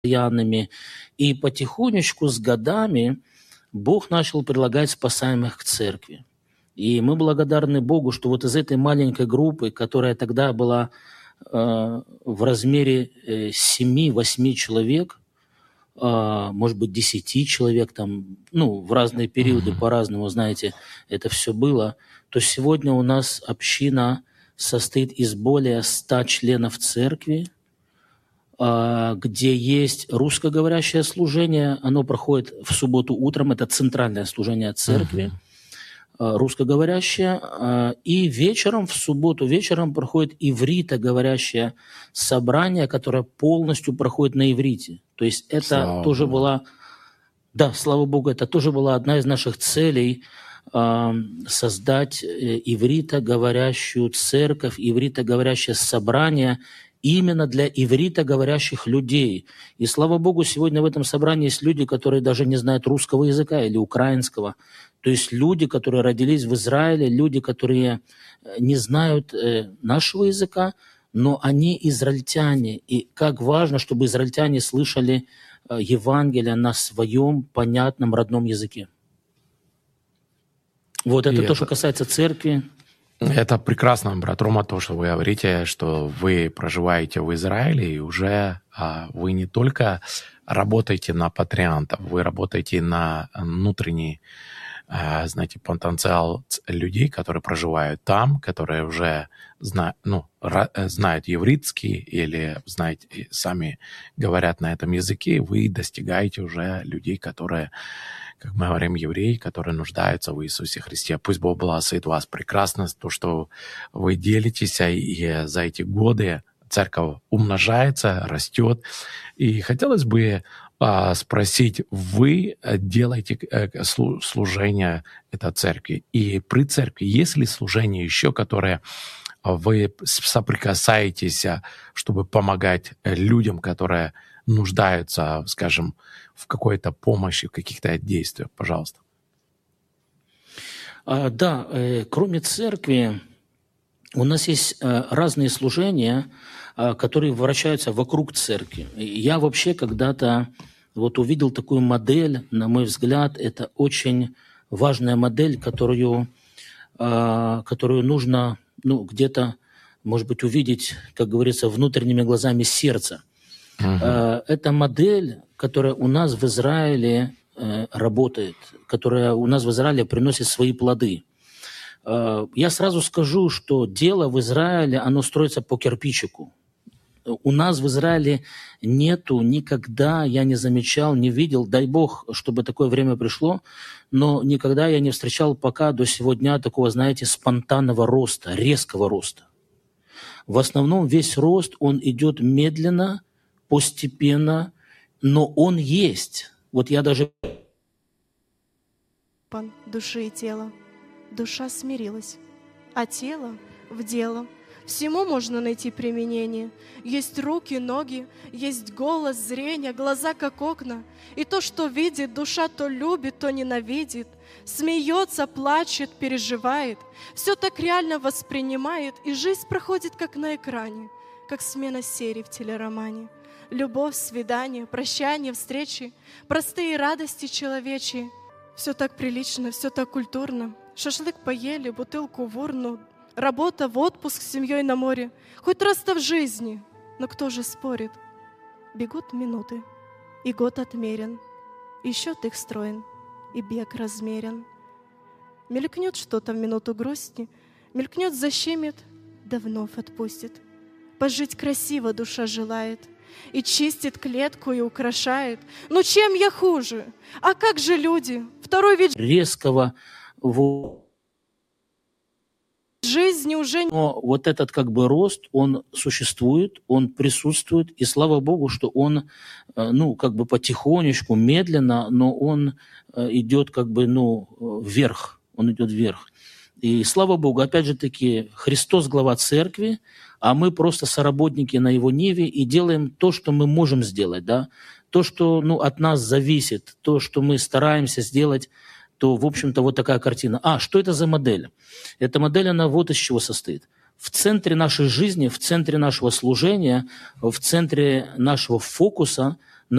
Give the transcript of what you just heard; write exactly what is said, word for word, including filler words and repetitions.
постоянными. И потихонечку с годами Бог начал прилагать спасаемых к церкви. И мы благодарны Богу, что вот из этой маленькой группы, которая тогда была э, в размере э, семи-восьми человек, э, может быть, десяти человек, там, ну, в разные периоды по-разному, знаете, это все было, то сегодня у нас община состоит из более ста членов церкви, э, где есть русскоговорящее служение, оно проходит в субботу утром, это центральное служение церкви, русскоговорящее, и вечером, в субботу вечером проходит ивритоговорящее собрание, которое полностью проходит на иврите. То есть это Слава тоже Богу. была, да, слава Богу, это тоже была одна из наших целей, э, создать ивритоговорящую церковь, ивритоговорящее собрание именно для ивритоговорящих людей. И слава Богу, сегодня в этом собрании есть люди, которые даже не знают русского языка или украинского. То есть люди, которые родились в Израиле, люди, которые не знают э, нашего языка, но они израильтяне. И как важно, чтобы израильтяне слышали э, Евангелие на своем понятном родном языке. Вот это И то, это, что касается церкви. это прекрасно, брат Рома, то, что вы говорите, что вы проживаете в Израиле, и уже а, вы не только работаете на патриантов, вы работаете на внутренний, а, знаете, потенциал людей, которые проживают там, которые уже зна, ну, ра, знают еврейский или знают, сами говорят на этом языке, вы достигаете уже людей, которые, как мы говорим, евреи, которые нуждаются в Иисусе Христе. Пусть Бог благословит вас. Прекрасно то, что вы делитесь, и за эти годы церковь умножается, растет. И хотелось бы а, спросить, вы делаете а, служение этой церкви, и при церкви есть ли служение еще, которое вы соприкасаетесь, чтобы помогать людям, которые нуждаются, скажем, в какой-то помощи, в каких-то действиях? Пожалуйста. А, да, э, кроме церкви, у нас есть э, разные служения, э, которые вращаются вокруг церкви. Я вообще когда-то вот увидел такую модель, на мой взгляд, это очень важная модель, которую, э, которую нужно, ну, где-то, может быть, увидеть, как говорится, внутренними глазами сердца. Uh-huh. Это модель, которая у нас в Израиле работает, которая у нас в Израиле приносит свои плоды. Я сразу скажу, что дело в Израиле, оно строится по кирпичику. У нас в Израиле нету никогда, я не замечал, не видел, дай Бог, чтобы такое время пришло, но никогда я не встречал пока до сего дня такого, знаете, спонтанного роста, резкого роста. В основном весь рост, он идет медленно, постепенно, но он есть. Вот я даже... Души и тела. Душа смирилась, а тело в дело. Всему можно найти применение. Есть руки, ноги, есть голос, зрение, глаза, как окна. И то, что видит душа, то любит, то ненавидит. Смеется, плачет, переживает. Все так реально воспринимает, и жизнь проходит, как на экране, как смена серий в телеромане. Любовь, свидание, прощание, встречи, простые радости человечьи. Все так прилично, все так культурно. Шашлык поели, бутылку в урну, работа в отпуск с семьей на море. Хоть раз-то в жизни, но кто же спорит? Бегут минуты, и год отмерен, и счет их строен, и бег размерен. Мелькнет что-то в минуту грусти, мелькнет, защемит, да вновь отпустит. Пожить красиво душа желает, и чистит клетку, и украшает. Ну чем я хуже? А как же люди? Второй вид резкого в жизни уже... Но вот этот как бы рост, он существует, он присутствует, и слава Богу, что он, ну, как бы потихонечку, медленно, но он идет как бы, ну, вверх, он идет вверх. И слава Богу, опять же таки, Христос глава церкви, а мы просто соработники на его ниве и делаем то, что мы можем сделать, да, то, что, ну, от нас зависит, то, что мы стараемся сделать, то, в общем-то, вот такая картина. А, что это за модель? Эта модель, она вот из чего состоит. В центре нашей жизни, в центре нашего служения, в центре нашего фокуса –